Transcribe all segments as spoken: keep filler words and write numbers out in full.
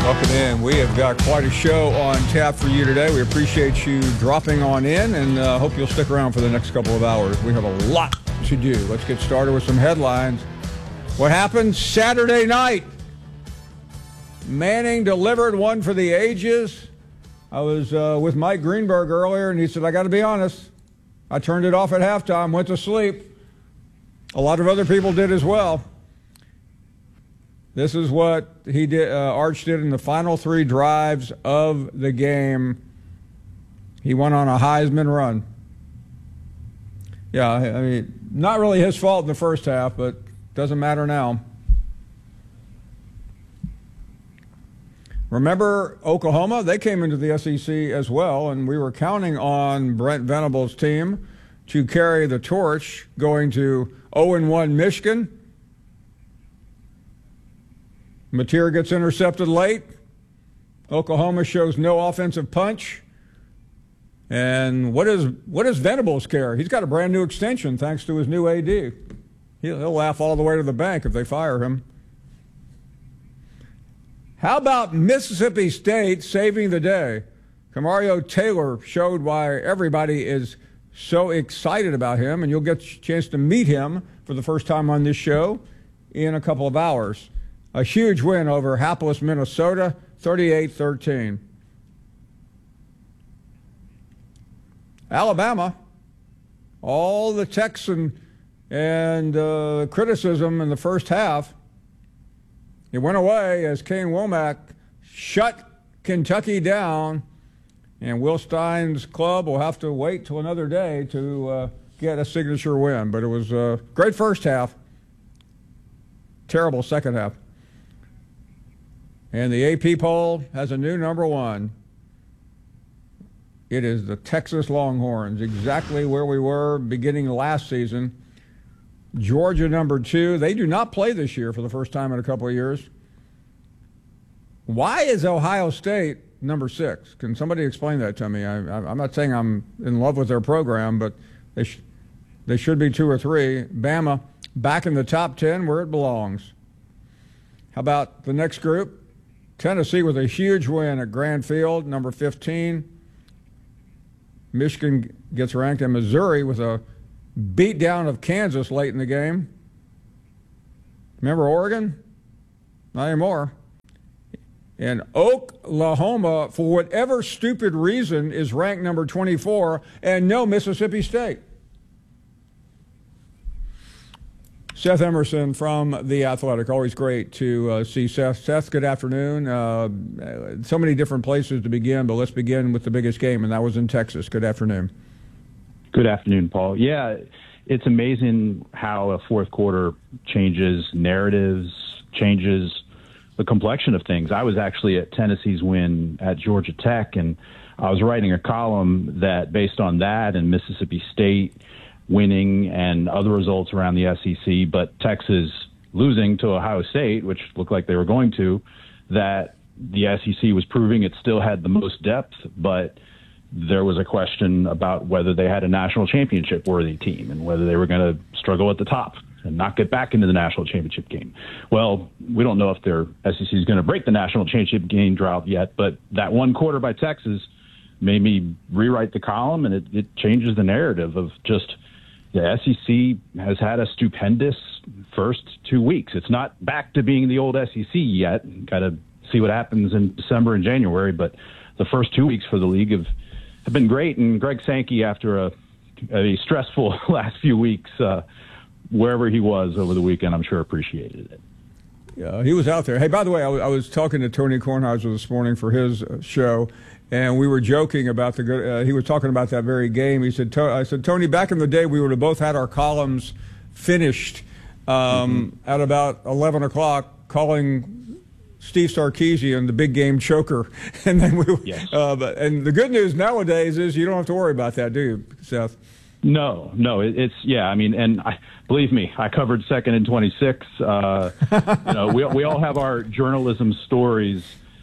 Welcome in. We have got quite a show on tap for you today. We appreciate you dropping on in and uh, hope you'll stick around for the next couple of hours. We have a lot to do. Let's get started with some headlines. What happened Saturday night? Manning delivered one for the ages. I was uh, with Mike Greenberg earlier, and he said, I got to be honest, I turned it off at halftime, went to sleep. A lot of other people did as well. This is what he did. Uh, Arch did in the final three drives of the game. He went on a Heisman run. Yeah, I mean, not really his fault in the first half, but doesn't matter now. Remember Oklahoma? They came into the S E C as well, and we were counting on Brent Venables' team to carry the torch, going to oh and one Michigan. Mateer gets intercepted late. Oklahoma shows no offensive punch. And what is what is Venables care? He's got a brand new extension thanks to his new A D. He'll, he'll laugh all the way to the bank if they fire him. How about Mississippi State saving the day? Camario Taylor showed why everybody is so excited about him, and you'll get a chance to meet him for the first time on this show in a couple of hours. A huge win over hapless Minnesota, thirty-eight thirteen. Alabama, all the Texan and uh, criticism in the first half, it went away as Kane Womack shut Kentucky down, and Will Stein's club will have to wait till another day to uh, get a signature win. But it was a great first half, terrible second half. And the A P poll has a new number one. It is the Texas Longhorns, exactly where we were beginning last season. Georgia number two. They do not play this year for the first time in a couple of years. Why is Ohio State number six? Can somebody explain that to me? I, I'm not saying I'm in love with their program, but they, sh- they should be two or three. Bama back in the top ten where it belongs. How about the next group? Tennessee with a huge win at Grand Field, number fifteen. Michigan gets ranked, and Missouri with a beatdown of Kansas late in the game. Remember Oregon? Not anymore. And Oklahoma, for whatever stupid reason, is ranked number twenty-four, and no Mississippi State. Seth Emerson from The Athletic. Always great to uh, see Seth. Seth, good afternoon. Uh, so many different places to begin, but let's begin with the biggest game, and that was in Texas. Good afternoon. Good afternoon, Paul. Yeah, it's amazing how a fourth quarter changes narratives, changes the complexion of things. I was actually at Tennessee's win at Georgia Tech, and I was writing a column that, based on that and Mississippi State winning and other results around the S E C, but Texas losing to Ohio State, which looked like they were going to, that the S E C was proving it still had the most depth, but there was a question about whether they had a national championship worthy team and whether they were going to struggle at the top and not get back into the national championship game. Well, we don't know if their S E C is going to break the national championship game drought yet, but that one quarter by Texas made me rewrite the column, and it, it changes the narrative of just the S E C has had a stupendous first two weeks. It's not back to being the old S E C yet. Got to see what happens in December and January, but the first two weeks for the league have, have been great. And Greg Sankey, after a, a stressful last few weeks, uh, wherever he was over the weekend, I'm sure appreciated it. Yeah, he was out there. Hey, by the way, I, w- I was talking to Tony Kornheiser this morning for his uh, show, and we were joking about the good. Uh, he was talking about that very game. He said, to- "I said, Tony, back in the day, we would have both had our columns finished um, mm-hmm. at about eleven o'clock, calling Steve Sarkisian the big game choker." And then we. Yes. Uh, but, and the good news nowadays is you don't have to worry about that, do you, Seth? No, no, it, it's yeah. I mean, and I, believe me, I covered second and twenty-six. Uh, you know, we we all have our journalism stories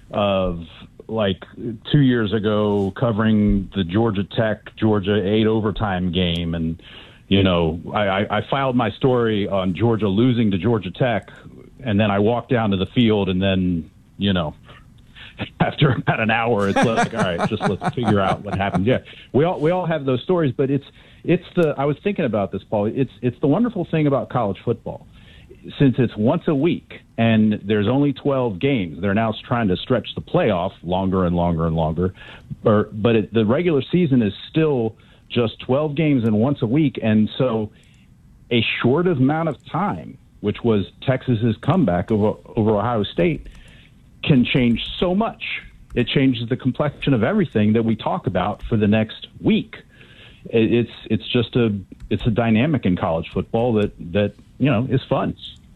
of, like, two years ago covering the Georgia Tech Georgia eight overtime game, and you know, I, I filed my story on Georgia losing to Georgia Tech, and then I walked down to the field, and then you know, after about an hour, it's like, all right, just let's figure out what happened. Yeah, we all we all have those stories, but it's it's the I was thinking about this, Paul. It's it's the wonderful thing about college football. Since it's once a week and there's only twelve games, they're now trying to stretch the playoff longer and longer and longer. Or, but it, the regular season is still just twelve games and once a week. And so a short amount of time, which was Texas's comeback over, over Ohio State, can change so much. It changes the complexion of everything that we talk about for the next week. It, it's it's just a it's a dynamic in college football that that you know is fun.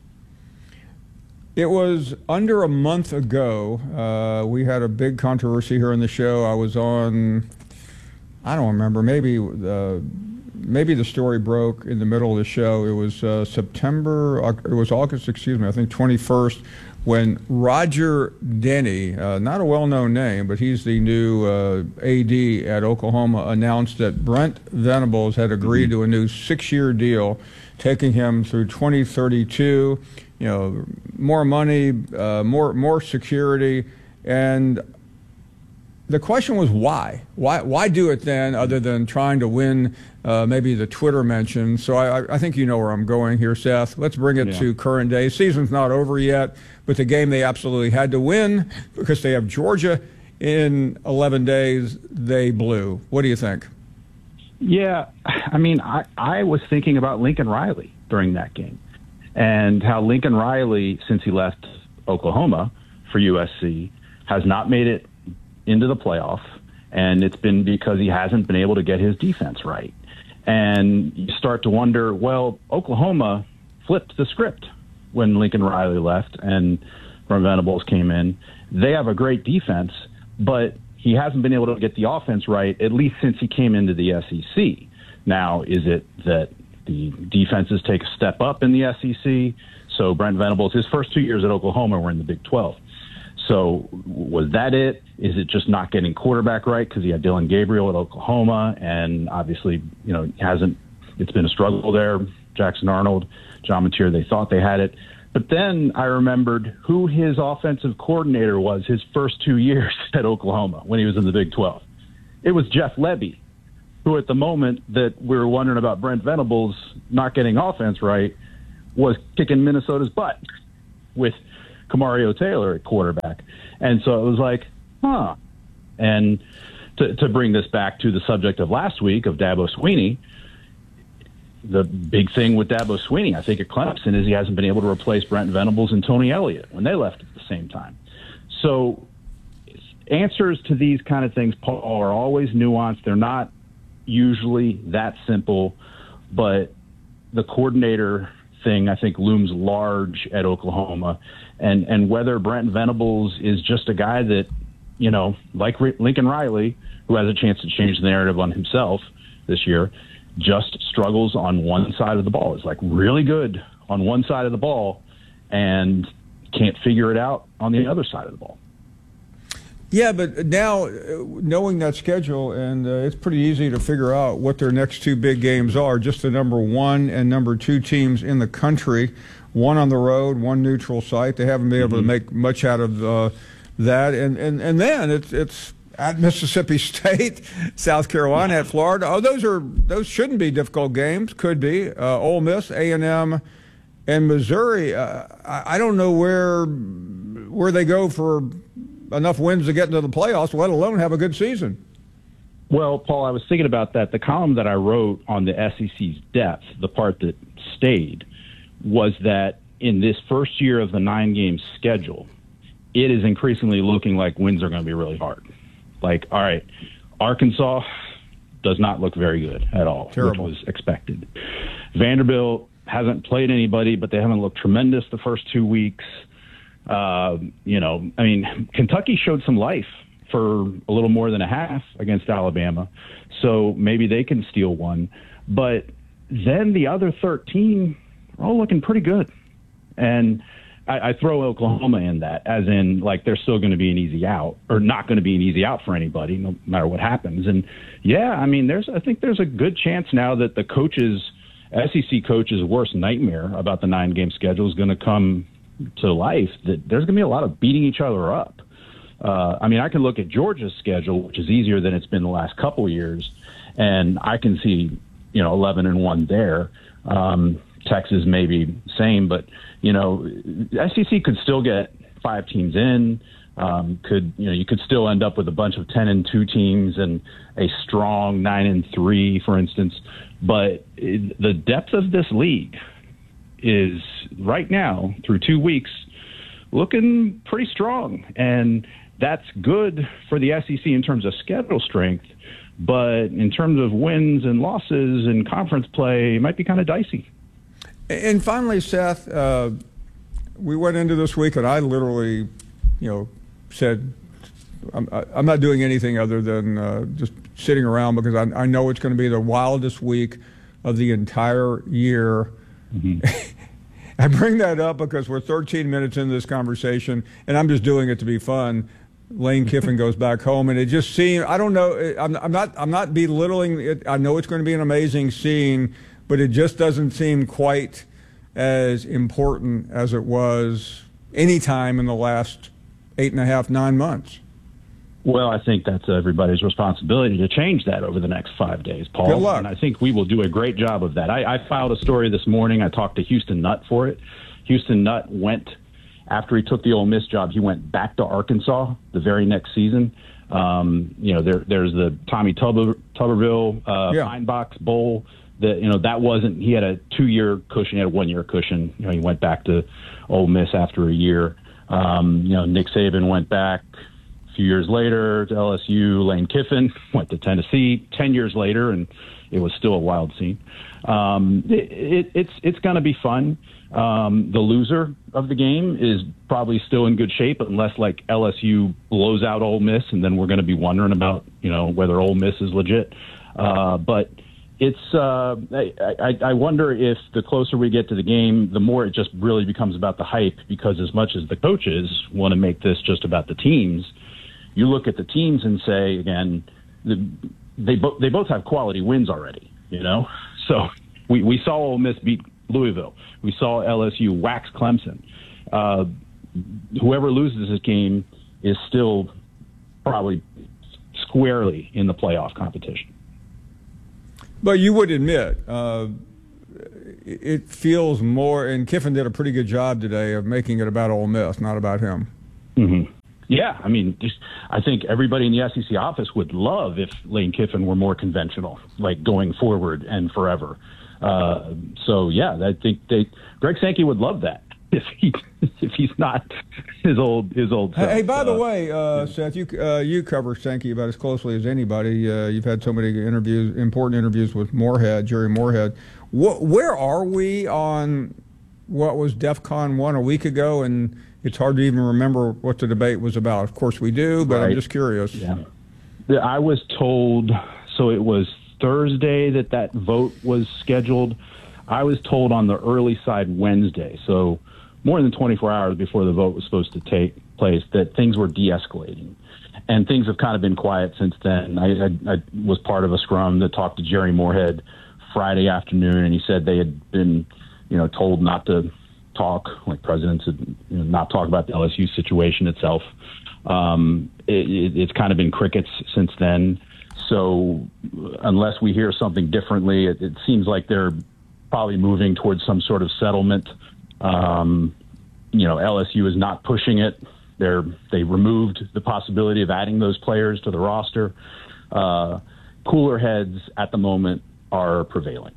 It was under a month ago. Uh, we had a big controversy here on the show. I was on, I don't remember, maybe uh, maybe the story broke in the middle of the show. It was uh, September, it was August, excuse me, I think twenty-first, when Roger Denny, uh, not a well-known name, but he's the new uh, A D at Oklahoma, announced that Brent Venables had agreed to a new six-year deal, taking him through twenty thirty-two. You know, more money, uh, more more security, and the question was why? Why why do it then, other than trying to win uh, maybe the Twitter mention? So I, I think you know where I'm going here, Seth. Let's bring it yeah. to current day. Season's not over yet, but the game they absolutely had to win because they have Georgia in eleven days. They blew. What do you think? Yeah, I mean, I, I was thinking about Lincoln Riley during that game. And how Lincoln Riley, since he left Oklahoma for U S C, has not made it into the playoff. And it's been because he hasn't been able to get his defense right. And you start to wonder, well, Oklahoma flipped the script when Lincoln Riley left and Brent Venables came in. They have a great defense, but he hasn't been able to get the offense right, at least since he came into the S E C. Now, is it that the defenses take a step up in the S E C? So Brent Venables, his first two years at Oklahoma were in the Big twelve. So was that it? Is it just not getting quarterback right because he had Dylan Gabriel at Oklahoma, and obviously, you know, hasn't. It's been a struggle there. Jackson Arnold, John Mateer, they thought they had it. But then I remembered who his offensive coordinator was his first two years at Oklahoma when he was in the Big twelve. It was Jeff Lebby, who at the moment that we were wondering about Brent Venables not getting offense right was kicking Minnesota's butt with Kamario Taylor at quarterback. And so it was like, huh. And to, to bring this back to the subject of last week of Dabo Swinney, the big thing with Dabo Swinney, I think, at Clemson is he hasn't been able to replace Brent Venables and Tony Elliott when they left at the same time. So answers to these kind of things, Paul, are always nuanced. They're not usually that simple, but the coordinator thing, I think, looms large at Oklahoma. And, and whether Brent Venables is just a guy that, you know, like Lincoln Riley, who has a chance to change the narrative on himself this year, just struggles on one side of the ball. Is like really good on one side of the ball and can't figure it out on the other side of the ball. Yeah, but now knowing that schedule, and uh, it's pretty easy to figure out what their next two big games are, just the number one and number two teams in the country, one on the road, one neutral site. They haven't been able mm-hmm. to make much out of uh, that. And, and, and then it's it's at Mississippi State, South Carolina, at Florida. Oh, those are those shouldn't be difficult games. Could be. Uh, Ole Miss, A and M, and Missouri. Uh, I, I don't know where where they go for enough wins to get into the playoffs, let alone have a good season. Well, Paul, I was thinking about that. The column that I wrote on the S E C's depth, the part that stayed, was that in this first year of the nine-game schedule, it is increasingly looking like wins are going to be really hard. Like, all right, Arkansas does not look very good at all, Terrible. Which was expected. Vanderbilt hasn't played anybody, but they haven't looked tremendous the first two weeks. Uh, you know, I mean, Kentucky showed some life for a little more than a half against Alabama, so maybe they can steal one. But then the other thirteen are all looking pretty good. And I, I throw Oklahoma in that, as in, like, they're still going to be an easy out, or not going to be an easy out for anybody, no matter what happens. And, yeah, I mean, there's I think there's a good chance now that the coaches, S E C coaches' worst nightmare about the nine-game schedule is going to come to life, that there's going to be a lot of beating each other up. Uh, I mean, I can look at Georgia's schedule, which is easier than it's been the last couple of years, and I can see, you know, eleven and one there. Um, Texas maybe same, but, you know, S E C could still get five teams in. Um, could you know you could still end up with a bunch of ten and two teams and a strong nine and three, for instance. But it, the depth of this league is right now through two weeks looking pretty strong, and that's good for the S E C in terms of schedule strength. But in terms of wins and losses and conference play, it might be kind of dicey. And finally, Seth, uh, we went into this week, and I literally, you know, said I'm, I'm not doing anything other than uh, just sitting around because I, I know it's going to be the wildest week of the entire year. Mm-hmm. I bring that up because we're thirteen minutes into this conversation, and I'm just doing it to be fun. Lane Kiffin goes back home, and it just seemed, I don't know, I'm, I'm not I'm not belittling it. I know it's going to be an amazing scene, but it just doesn't seem quite as important as it was any time in the last eight and a half, nine months. Well, I think that's everybody's responsibility to change that over the next five days, Paul. Good luck. And I think we will do a great job of that. I, I filed a story this morning. I talked to Houston Nutt for it. Houston Nutt went, after he took the Ole Miss job, he went back to Arkansas the very next season. Um, you know, there, there's the Tommy Tuber, Tuberville uh, yeah. Pine Box Bowl. That, you know, that wasn't, he had a two-year cushion, he had a one-year cushion. You know, he went back to Ole Miss after a year. Um, you know, Nick Saban went back a few years later to L S U. Lane Kiffin went to Tennessee ten years later, and it was still a wild scene. Um, it, it, it's it's going to be fun. Um, the loser of the game is probably still in good shape, unless like L S U blows out Ole Miss, and then we're going to be wondering about, you know, whether Ole Miss is legit. Uh, but It's. Uh, I, I, I wonder if the closer we get to the game, the more it just really becomes about the hype. Because as much as the coaches want to make this just about the teams, you look at the teams and say, again, the, they both they both have quality wins already. You know, so we we saw Ole Miss beat Louisville. We saw L S U wax Clemson. Uh, whoever loses this game is still probably squarely in the playoff competition. But you would admit, uh, it feels more, and Kiffin did a pretty good job today of making it about Ole Miss, not about him. Mm-hmm. Yeah, I mean, just, I think everybody in the S E C office would love if Lane Kiffin were more conventional, like going forward and forever. Uh, so, yeah, I think they, Greg Sankey would love that if he if he's not his old his old self. Hey, by uh, the way, uh, Seth, you uh, you cover Sankey about as closely as anybody. Uh, you've had so many interviews, important interviews with Moorhead, Jerry Moorhead. Wh- where are we on what was DEFCON one a week ago? And it's hard to even remember what the debate was about. Of course we do, but right. I'm just curious. Yeah. I was told, so it was Thursday that that vote was scheduled. I was told on the early side Wednesday, so more than twenty-four hours before the vote was supposed to take place, that things were de-escalating. And things have kind of been quiet since then. I, I, I was part of a scrum that talked to Jerry Moorhead Friday afternoon, and he said they had been, you know, told not to talk, like presidents had, you know, not talk about the L S U situation itself. Um, it, it, it's kind of been crickets since then. So unless we hear something differently, it, it seems like they're probably moving towards some sort of settlement. Um, you know, L S U is not pushing it. They're, they removed the possibility of adding those players to the roster. Uh, cooler heads at the moment are prevailing.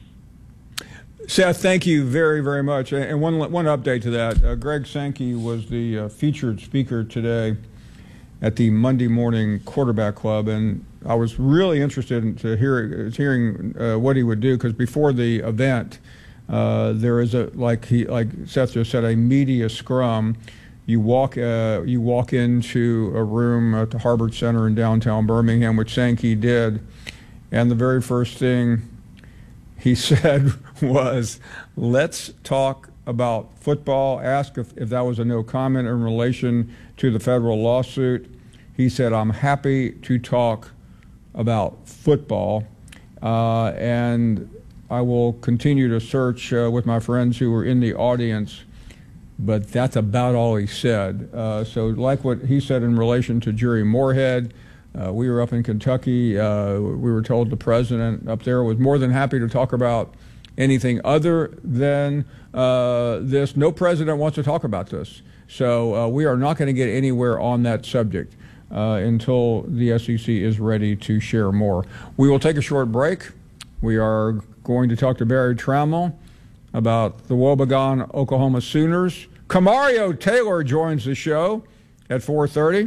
Seth, thank you very, very much. And one one update to that. Uh, Greg Sankey was the uh, featured speaker today at the Monday Morning Quarterback Club, and I was really interested in to hear, hearing uh, what he would do, because before the event, uh, there is a, like he like Seth just said, a media scrum. You walk uh, you walk into a room at the Harbert Center in downtown Birmingham, which Sankey did, and the very first thing he said was, let's talk about football. Asked if, if that was a no comment in relation to the federal lawsuit. He said, I'm happy to talk about football, uh, and I will continue to search uh, with my friends who were in the audience but that's about all he said. Uh, so like what he said in relation to Jerry Moorhead, uh, we were up in Kentucky. Uh, we were told the president up there was more than happy to talk about anything other than uh, this. No president wants to talk about this. So uh, we are not going to get anywhere on that subject uh, until the S E C is ready to share more. We will take a short break. We are going to talk to Barry Trammell about the Wobegon Oklahoma Sooners. Camario Taylor joins the show at four thirty.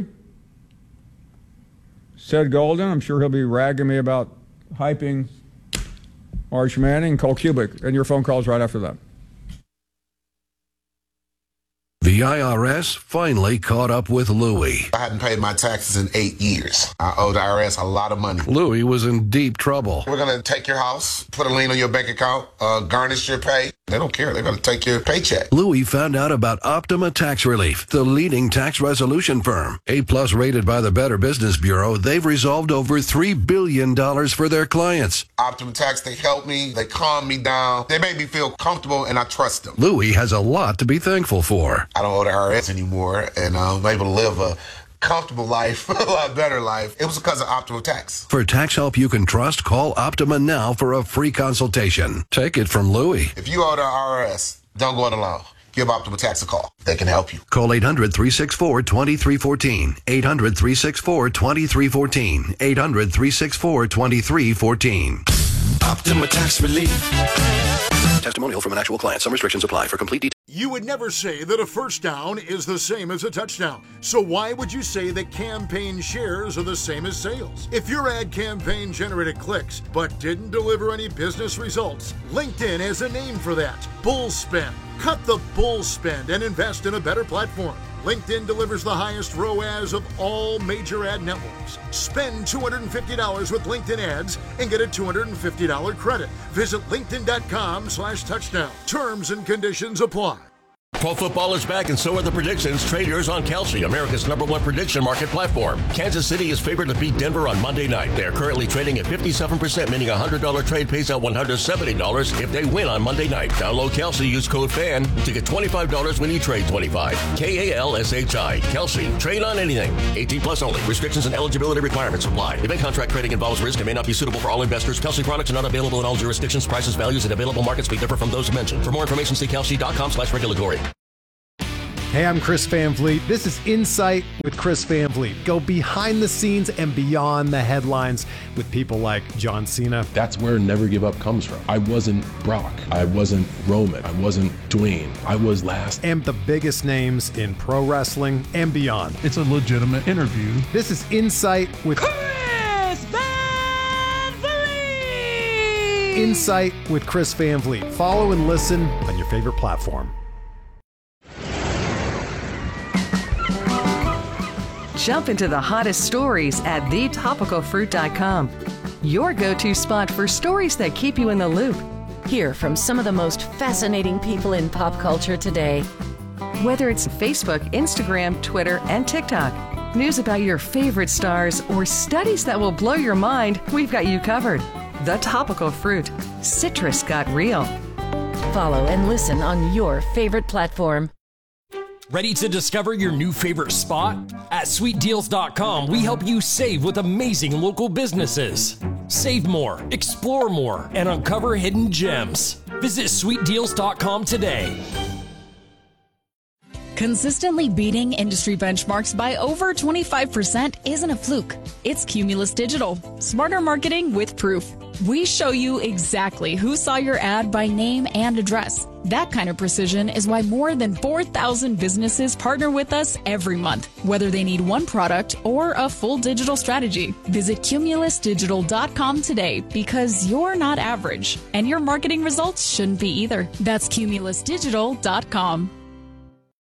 Ced Golden, I'm sure he'll be ragging me about hyping Arch Manning. Cole Kubik, and your phone calls right after that. The I R S finally caught up with Louie. I hadn't paid my taxes in eight years. I owed the I R S a lot of money. Louie was in deep trouble. We're going to take your house, put a lien on your bank account, uh, garnish your pay. They don't care. They're going to take your paycheck. Louie found out about Optima Tax Relief, the leading tax resolution firm. A-plus rated by the Better Business Bureau, they've resolved over three billion dollars for their clients. Optima Tax, they help me. They calm me down. They make me feel comfortable, and I trust them. Louie has a lot to be thankful for. I don't owe the I R S anymore, and I'm able to live a comfortable life, a lot better life. It was because of Optima Tax. For tax help you can trust, call Optima now for a free consultation. Take it from Louie. If you owe the I R S, don't go it alone. Give Optima Tax a call. They can help you. Call eight hundred, three six four, two three one four. eight hundred, three six four, two three one four. eight hundred, three six four, two three one four. Optima Tax Relief. Testimonial from an actual client. Some restrictions apply. For complete details. You would never say that a first down is the same as a touchdown. So why would you say that campaign shares are the same as sales? If your ad campaign generated clicks but didn't deliver any business results, LinkedIn has a name for that. Bull spend. Cut the bull spend and invest in a better platform. LinkedIn delivers the highest R O A S of all major ad networks. Spend two hundred fifty dollars with LinkedIn ads and get a two hundred fifty dollars credit. Visit linkedin.com slash touchdown. Terms and conditions apply. Pro football is back, and so are the predictions. Trade yours on Kalshi, America's number one prediction market platform. Kansas City is favored to beat Denver on Monday night. They are currently trading at fifty-seven percent, meaning a one hundred dollars trade pays out one hundred seventy dollars if they win on Monday night. Download Kalshi, use code FAN to get twenty-five dollars when you trade twenty-five dollars. K A L S H I. Kalshi. Trade on anything. eighteen plus only. Restrictions and eligibility requirements apply. Event contract trading involves risk and may not be suitable for all investors. Kalshi products are not available in all jurisdictions. Prices, values, and available markets may differ from those mentioned. For more information, see kalshi.com slash regulatory. Hey, I'm Chris Van Vliet. This is Insight with Chris Van Vliet. Go behind the scenes and beyond the headlines with people like John Cena. That's where Never Give Up comes from. I wasn't Brock. I wasn't Roman. I wasn't Dwayne. I was last. And the biggest names in pro wrestling and beyond. It's a legitimate interview. This is Insight with Chris Van Vliet. Insight with Chris Van Vliet. Follow and listen on your favorite platform. Jump into the hottest stories at the topical fruit dot com. Your go-to spot for stories that keep you in the loop. Hear from some of the most fascinating people in pop culture today. Whether it's Facebook, Instagram, Twitter, and TikTok, news about your favorite stars, or studies that will blow your mind, we've got you covered. The Topical Fruit. Citrus got real. Follow and listen on your favorite platform. Ready to discover your new favorite spot? At sweet deals dot com, we help you save with amazing local businesses. Save more, explore more, and uncover hidden gems. Visit sweet deals dot com today. Consistently beating industry benchmarks by over twenty-five percent isn't a fluke. It's Cumulus Digital. Smarter marketing with proof. We show you exactly who saw your ad by name and address. That kind of precision is why more than four thousand businesses partner with us every month, whether they need one product or a full digital strategy. Visit cumulus digital dot com today, because you're not average, and your marketing results shouldn't be either. That's cumulus digital dot com.